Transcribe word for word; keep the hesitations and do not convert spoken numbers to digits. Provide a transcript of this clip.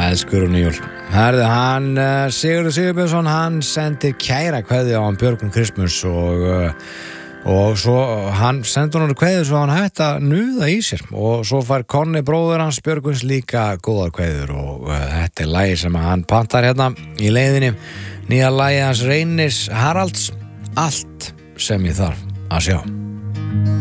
Elskur og nýjól. Herðu, hann uh, Sigurður Sigurbjörnsson, hann sendir kæra kveðju á hann Björgvin Kristmunds og uh, og svo hann sendur hann kveðju svo hann hætti að nuða í sér og svo fær Konni bróður hans Björgvins líka góðar kveðjur og uh, þetta er lagi sem hann pantar hérna í leiðinni, nýja lagi hans Reynis Haralds, Allt sem ég þarf að sjá.